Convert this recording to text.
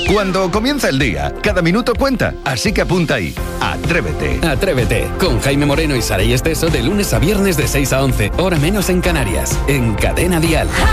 Cuando comienza el día, cada minuto cuenta, así que apunta ahí. Atrévete. Atrévete, con Jaime Moreno y Saray Esteso de lunes a viernes de 6 a 11, hora menos en Canarias, en Cadena Dial.